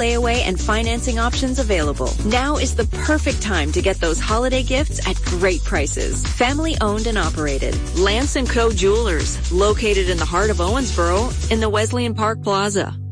layaway, and financing options available. Now is the perfect time to get those holiday gifts at great prices. Family owned and operated. Lance & Co. Jewelers, located in the heart of Owensboro in the Wesleyan Park Plaza.